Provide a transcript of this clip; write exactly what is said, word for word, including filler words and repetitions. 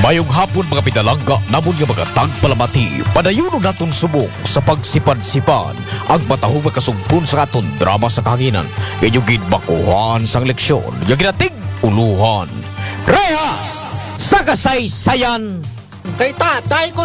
Mayong hapon mga pinalangga, namon nga mga tagpalamati, padayuno naton subong sa pagsipad-sipan ang matahong makasumpon sa aton drama sa kahanginan. Inyong ginbakuhan sang leksyon, yung ginating uluhan. Rehas sa kasaysayan! Kay tatay ko